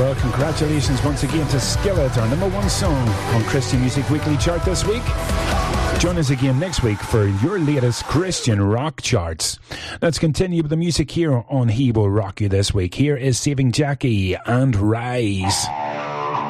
Well, congratulations once again to Skillet, our number one song on Christian Music Weekly chart this week. Join us again next week for your latest Christian rock charts. Let's continue with the music here on He Will Rock You this week. Here is Saving Jackie and Rise.